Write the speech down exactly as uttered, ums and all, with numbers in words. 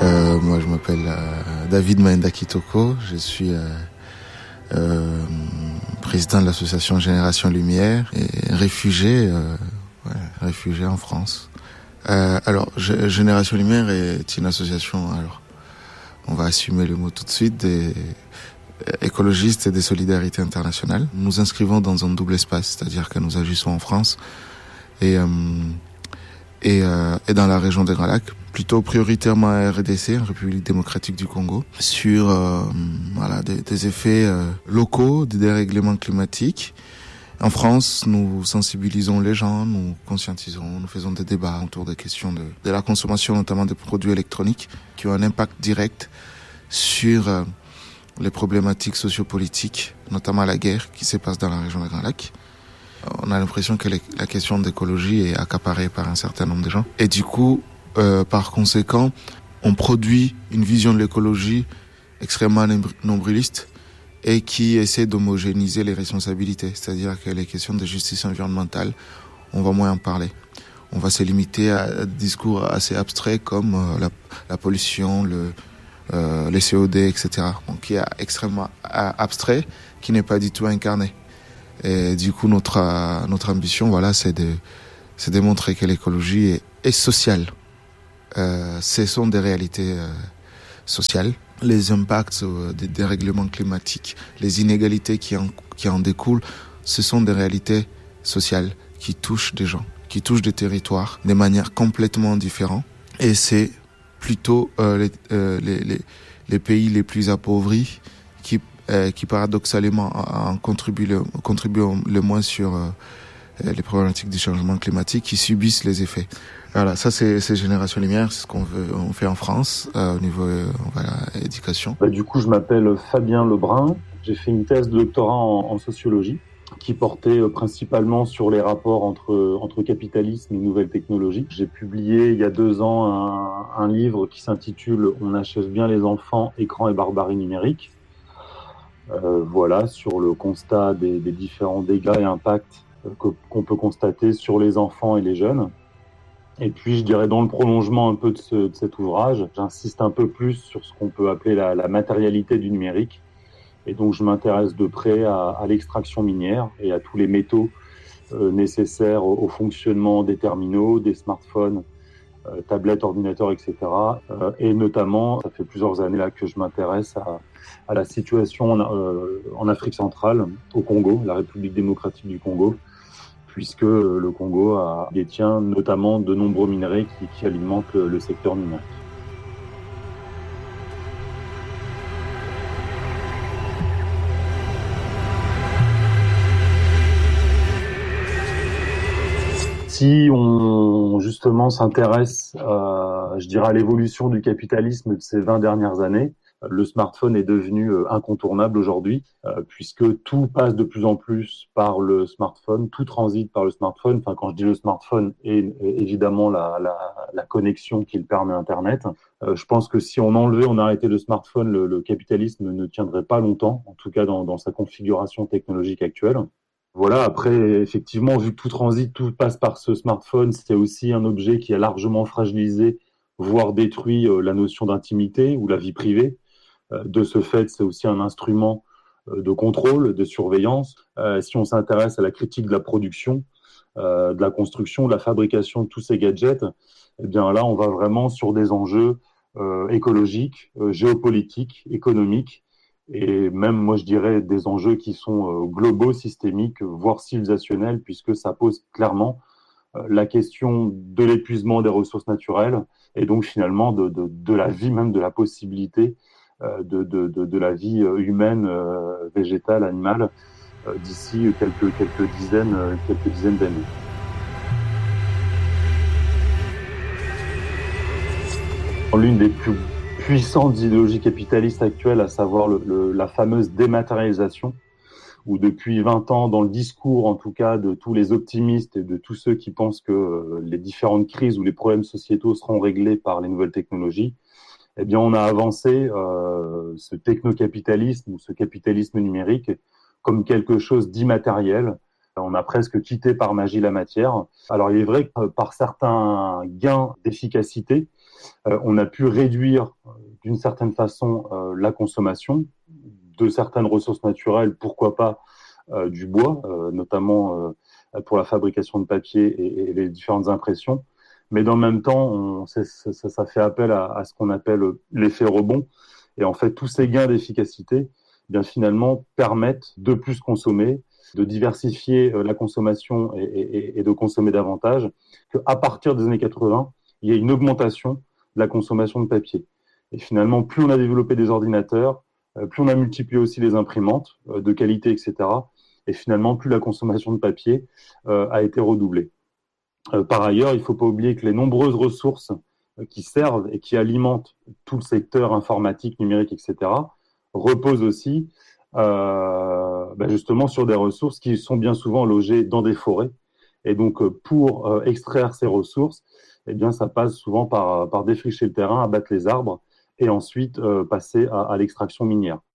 Euh, moi, je m'appelle euh, David Maenda Kitoko. Je suis euh, euh, président de l'association Génération Lumière et réfugié, euh, ouais, réfugié en France. Euh, alors, G- Génération Lumière est une association, alors, on va assumer le mot tout de suite, des écologistes et des solidarités internationales. Nous nous inscrivons dans un double espace, c'est-à-dire que nous agissons en France et, euh, et, euh, et dans la région des Grands Lacs, plutôt prioritairement à R D C, en République démocratique du Congo, sur euh, voilà, des, des effets euh, locaux, des dérèglements climatiques. En France, nous sensibilisons les gens, nous conscientisons, nous faisons des débats autour des questions de, de la consommation, notamment des produits électroniques, qui ont un impact direct sur euh, les problématiques sociopolitiques, notamment la guerre qui se passe dans la région des Grands Lacs. On a l'impression que les, la question d'écologie est accaparée par un certain nombre de gens. Et du coup, euh, par conséquent, on produit une vision de l'écologie extrêmement nombriliste et qui essaie d'homogénéiser les responsabilités. C'est-à-dire que les questions de justice environnementale, on va moins en parler. On va se limiter à des discours assez abstraits comme euh, la, la pollution, le, euh, les C O D, et cetera. Donc, qui est extrêmement abstrait, qui n'est pas du tout incarné. Et du coup, notre euh, notre ambition, voilà, c'est de c'est de montrer que l'écologie est, est sociale. Euh, ce sont des réalités euh, sociales. Les impacts euh, des dérèglements climatiques, les inégalités qui en qui en découlent, ce sont des réalités sociales qui touchent des gens, qui touchent des territoires de manière complètement différente. Et c'est plutôt euh, les, euh, les les les pays les plus appauvris qui Euh, qui paradoxalement en contribuent le, contribuent le moins sur euh, les problématiques du changement climatique, qui subissent les effets. Voilà, ça c'est, c'est Génération Lumière, c'est ce qu'on veut, on fait en France euh, au niveau euh, voilà, éducation. Bah, du coup, je m'appelle Fabien Lebrun. J'ai fait une thèse de doctorat en, en sociologie qui portait principalement sur les rapports entre, entre capitalisme et nouvelles technologies. J'ai publié il y a deux ans un, un livre qui s'intitule « On achève bien les enfants, écran et barbarie numérique ». Euh, voilà, sur le constat des, des différents dégâts et impacts euh, que, qu'on peut constater sur les enfants et les jeunes. Et puis, je dirais, dans le prolongement un peu de, ce, de cet ouvrage, j'insiste un peu plus sur ce qu'on peut appeler la, la matérialité du numérique. Et donc, je m'intéresse de près à, à l'extraction minière et à tous les métaux euh, nécessaires au, au fonctionnement des terminaux, des smartphones, euh, tablettes, ordinateurs, et cetera. Euh, et notamment, ça fait plusieurs années là que je m'intéresse à, à la situation en, euh, en Afrique centrale, au Congo, la République démocratique du Congo, puisque le Congo a, détient notamment de nombreux minerais qui, qui alimentent le, le secteur numérique. Si on justement s'intéresse, euh, je dirais, à l'évolution du capitalisme de ces vingt dernières années, le smartphone est devenu incontournable aujourd'hui, euh, puisque tout passe de plus en plus par le smartphone, tout transite par le smartphone. Enfin, quand je dis le smartphone, et, et évidemment la, la, la connexion qu'il permet Internet. Euh, je pense que si on enlevait, on arrêtait le smartphone, le, le capitalisme ne tiendrait pas longtemps, en tout cas dans, dans sa configuration technologique actuelle. Voilà, après, effectivement, vu que tout transite, tout passe par ce smartphone, c'est aussi un objet qui a largement fragilisé, voire détruit euh, la notion d'intimité ou la vie privée. Euh, de ce fait, c'est aussi un instrument euh, de contrôle, de surveillance. Euh, si on s'intéresse à la critique de la production, euh, de la construction, de la fabrication de tous ces gadgets, eh bien là, on va vraiment sur des enjeux euh, écologiques, euh, géopolitiques, économiques, et même, moi, je dirais, des enjeux qui sont euh, globaux, systémiques, voire civilisationnels, puisque ça pose clairement euh, la question de l'épuisement des ressources naturelles, et donc finalement de, de, de la vie, même de la possibilité euh, de, de, de, de la vie humaine, euh, végétale, animale, euh, d'ici quelques, quelques dizaines, quelques dizaines d'années. L'une des plus puissantes idéologies capitalistes actuelles, à savoir le, le, la fameuse dématérialisation, où depuis vingt ans, dans le discours en tout cas de tous les optimistes et de tous ceux qui pensent que les différentes crises ou les problèmes sociétaux seront réglés par les nouvelles technologies, eh bien on a avancé euh, ce technocapitalisme ou ce capitalisme numérique comme quelque chose d'immatériel. On a presque quitté par magie la matière. Alors il est vrai que par certains gains d'efficacité, Euh, on a pu réduire d'une certaine façon euh, la consommation de certaines ressources naturelles, pourquoi pas euh, du bois, euh, notamment euh, pour la fabrication de papier et, et les différentes impressions. Mais dans le même temps, on, ça, ça, ça fait appel à, à ce qu'on appelle l'effet rebond. Et en fait, tous ces gains d'efficacité, eh bien finalement, permettent de plus consommer, de diversifier la consommation et, et, et de consommer davantage, qu'à partir des années quatre-vingts, il y a une augmentation de la consommation de papier. Et finalement, plus on a développé des ordinateurs, plus on a multiplié aussi les imprimantes de qualité, et cetera. Et finalement, plus la consommation de papier euh, a été redoublée. Euh, par ailleurs, il ne faut pas oublier que les nombreuses ressources qui servent et qui alimentent tout le secteur informatique, numérique, et cetera, reposent aussi euh, ben justement sur des ressources qui sont bien souvent logées dans des forêts. Et donc, pour euh, extraire ces ressources, eh bien, ça passe souvent par, par défricher le terrain, abattre les arbres et ensuite euh, passer à, à l'extraction minière.